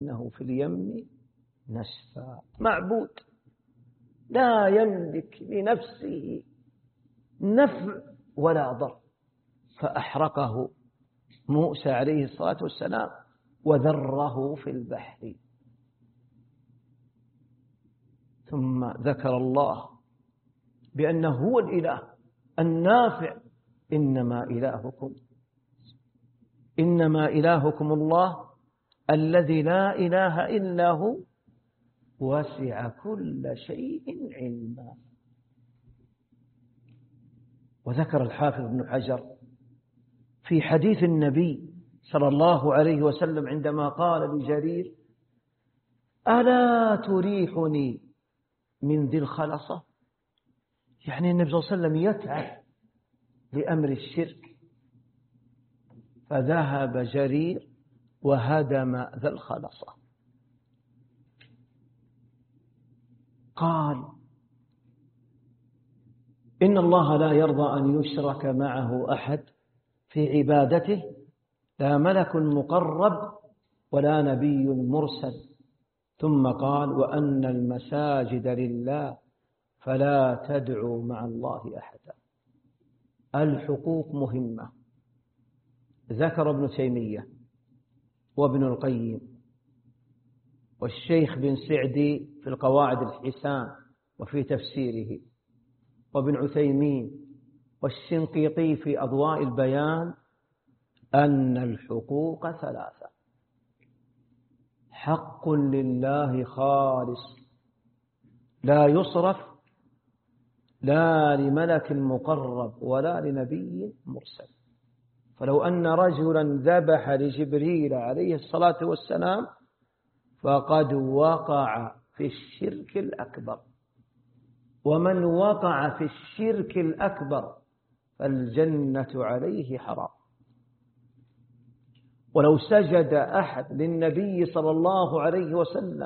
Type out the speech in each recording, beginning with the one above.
إنه في اليم نسفا. معبود لا يملك لنفسه نفع ولا ضر، فأحرقه موسى عليه الصلاة والسلام وذره في البحر. ثم ذكر الله بأنه هو الإله النافع. إنما إلهكم الله الذي لا إله إلا هو وسع كل شيء علما. وذكر الحافظ ابن حجر في حديث النبي صلى الله عليه وسلم عندما قال لجرير: ألا تريحني من ذي الخلصة؟ يعني النبي صلى الله عليه وسلم يتعب لأمر الشرك، فذهب جرير وهدم ذا الخلصة. قال: إن الله لا يرضى أن يشرك معه أحد في عبادته، لا ملك مقرب ولا نبي مرسل. ثم قال: وأن المساجد لله فلا تدعوا مع الله أحدا. الحقوق مهمة. ذكر ابن تيمية وابن القيم والشيخ بن سعدي في القواعد الحسان وفي تفسيره، وابن عثيمين والشنقيطي في أضواء البيان، أن الحقوق ثلاثة: حق لله خالص لا يصرف لا لملك مقرب ولا لنبي مرسل. فلو أن رجلا ذبح لجبريل عليه الصلاة والسلام فقد وقع في الشرك الأكبر، ومن وقع في الشرك الأكبر فالجنة عليه حرام. ولو سجد أحد للنبي صلى الله عليه وسلم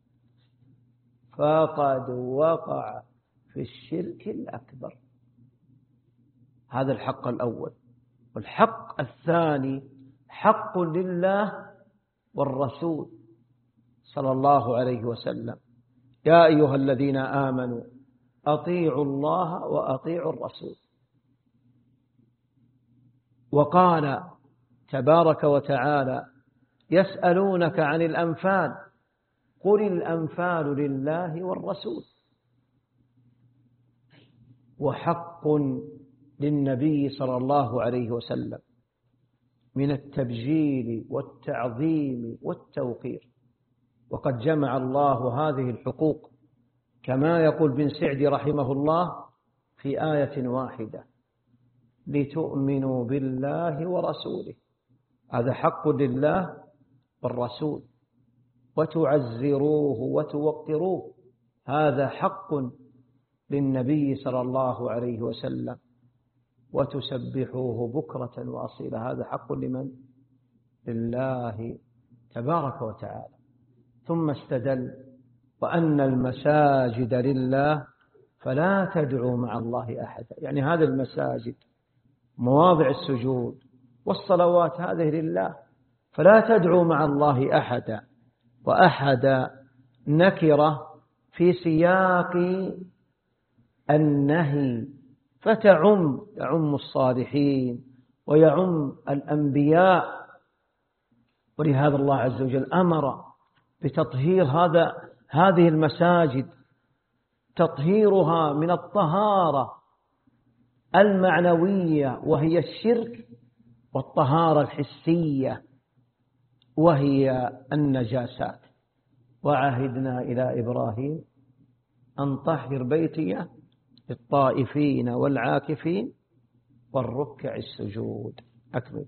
فقد وقع في الشرك الأكبر. هذا الحق الأول. والحق الثاني حق لله والرسول صلى الله عليه وسلم: يا أيها الذين آمنوا أطيعوا الله وأطيعوا الرسول. وقال تبارك وتعالى: يسألونك عن الأنفال قل الأنفال لله والرسول. وحق للنبي صلى الله عليه وسلم من التبجيل والتعظيم والتوقير. وقد جمع الله هذه الحقوق كما يقول بن سعدي رحمه الله في آية واحدة: لتؤمنوا بالله ورسوله. هذا حق لله والرسول. وتعزروه وتوقروه. هذا حق للنبي صلى الله عليه وسلم. وتسبحوه بكرة وأصيلا. هذا حق لمن؟ لله تبارك وتعالى. ثم استدل: وأن المساجد لله فلا تدعوا مع الله أحدا. يعني هذه المساجد مواضع السجود والصلوات هذه لله، فلا تدعوا مع الله أحدا. وأحد نكرة في سياق النهي، فتعم الصالحين ويعم الأنبياء. ولهذا الله عز وجل أمر بتطهير هذه المساجد، تطهيرها من الطهارة المعنوية وهي الشرك، والطهارة الحسية وهي النجاسات. وعهدنا إلى إبراهيم أن طهر بيتي للطائفين والعاكفين والركع السجود. أكمل.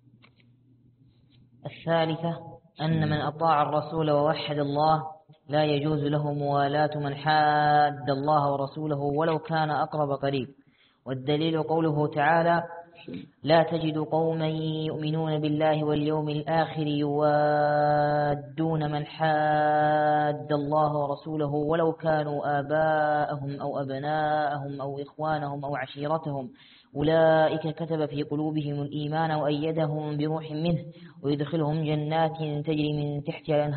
الثالثة أن من أطاع الرسول ووحد الله لا يجوز له موالاة من حاد الله ورسوله ولو كان أقرب قريب. والدليل قوله تعالى: لا تجد قوما يؤمنون بالله واليوم الآخر يوادون من حاد الله ورسوله ولو كانوا آباءهم أو أبناءهم أو إخوانهم أو عشيرتهم أولئك كتب في قلوبهم الإيمان وأيدهم بروح منه ويدخلهم جنات تجري من تحتها الأنهار